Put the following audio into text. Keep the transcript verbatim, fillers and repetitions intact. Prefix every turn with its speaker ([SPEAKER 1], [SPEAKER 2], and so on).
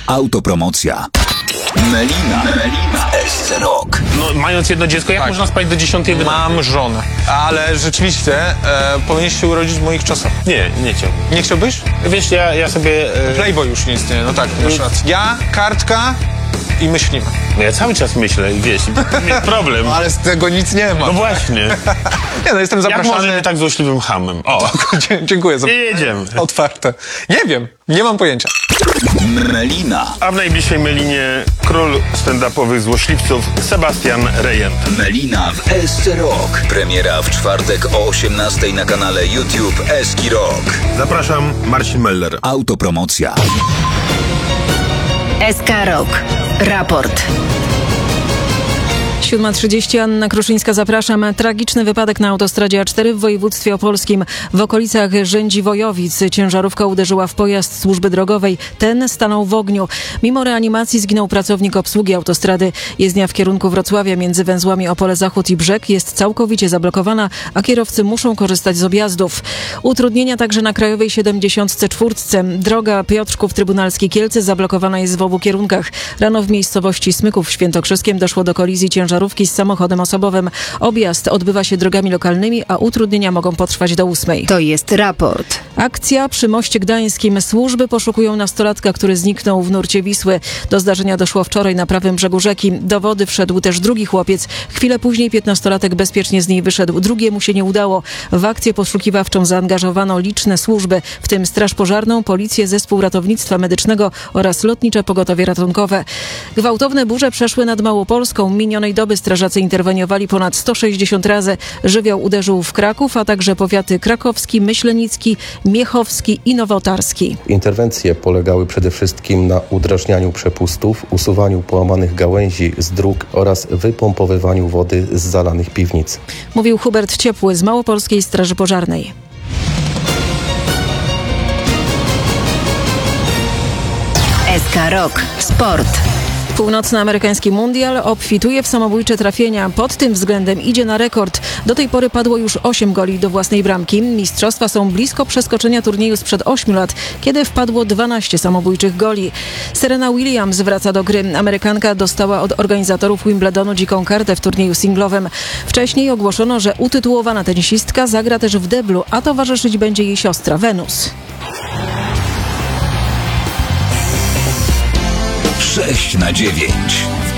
[SPEAKER 1] Autopromocja. Melina. Melina. S C Rock.
[SPEAKER 2] No, mając jedno dziecko, jak
[SPEAKER 3] Tak.
[SPEAKER 2] można spać do dziesiątej?
[SPEAKER 3] Mam żonę, ale rzeczywiście e, powinieneś się urodzić w moich czasach.
[SPEAKER 2] Nie, nie chciałbym.
[SPEAKER 3] Nie chciałbyś?
[SPEAKER 2] Wiesz, ja, ja sobie... E,
[SPEAKER 3] Playboy już nie istnieje, no tak, masz rację. Ja, kartka i myślimy.
[SPEAKER 2] no ja cały czas myślę, wiesz, jest problem.
[SPEAKER 3] No, ale z tego nic nie ma.
[SPEAKER 2] No właśnie.
[SPEAKER 3] Nie, no jestem
[SPEAKER 2] Jak
[SPEAKER 3] zapraszany.
[SPEAKER 2] może być tak złośliwym hamem? O,
[SPEAKER 3] Dzie- Dziękuję za
[SPEAKER 2] i jedziemy.
[SPEAKER 3] otwarte. Nie wiem, nie mam pojęcia.
[SPEAKER 1] Melina.
[SPEAKER 2] A w najbliższej Melinie król stand-upowych złośliwców Sebastian Rejent.
[SPEAKER 1] Melina w S C Rock. Premiera w czwartek o osiemnastej na kanale YouTube Eski Rock.
[SPEAKER 2] Zapraszam, Marcin Meller.
[SPEAKER 1] Autopromocja.
[SPEAKER 4] S K Rock. Raport.
[SPEAKER 5] siódma trzydzieści, Anna Kruszyńska, zapraszam. Tragiczny wypadek na autostradzie A cztery w województwie opolskim. W okolicach Rzędziwojowic ciężarówka uderzyła w pojazd służby drogowej. Ten stanął w ogniu. Mimo reanimacji zginął pracownik obsługi autostrady. Jezdnia w kierunku Wrocławia między węzłami Opole Zachód i Brzeg jest całkowicie zablokowana, a kierowcy muszą korzystać z objazdów. Utrudnienia także na Krajowej siedemdziesiąt cztery. Droga Piotrków-Trybunalskie Kielce zablokowana jest w obu kierunkach. Rano w miejscowości Smyków w Świętokrzyskiem doszło do kolizji ciężarówki z samochodem osobowym. Objazd odbywa się drogami lokalnymi, a utrudnienia mogą potrwać do ósmej.
[SPEAKER 4] To jest raport.
[SPEAKER 5] Akcja przy Moście Gdańskim. Służby poszukują nastolatka, który zniknął w nurcie Wisły. Do zdarzenia doszło wczoraj na prawym brzegu rzeki. Do wody wszedł też drugi chłopiec. Chwilę później piętnastolatek bezpiecznie z niej wyszedł. Drugiemu się nie udało. W akcję poszukiwawczą zaangażowano liczne służby, w tym Straż Pożarną, Policję, Zespół Ratownictwa Medycznego oraz Lotnicze Pogotowie Ratunkowe. Gwałtowne burze przeszły nad Małopolską. Minionej doby strażacy interweniowali ponad sto sześćdziesiąt razy. Żywioł uderzył w Kraków, a także powiaty krakowski, myślenicki, miechowski i nowotarski.
[SPEAKER 6] Interwencje polegały przede wszystkim na udrażnianiu przepustów, usuwaniu połamanych gałęzi z dróg oraz wypompowywaniu wody z zalanych piwnic.
[SPEAKER 5] Mówił Hubert Ciepły z Małopolskiej Straży Pożarnej.
[SPEAKER 4] S K Rock. Sport.
[SPEAKER 5] Północnoamerykański mundial obfituje w samobójcze trafienia. Pod tym względem idzie na rekord. Do tej pory padło już osiem goli do własnej bramki. Mistrzostwa są blisko przeskoczenia turnieju sprzed ośmiu lat, kiedy wpadło dwanaście samobójczych goli. Serena Williams wraca do gry. Amerykanka dostała od organizatorów Wimbledonu dziką kartę w turnieju singlowym. Wcześniej ogłoszono, że utytułowana tenisistka zagra też w deblu, a towarzyszyć będzie jej siostra Wenus.
[SPEAKER 1] sześć na dziewięć.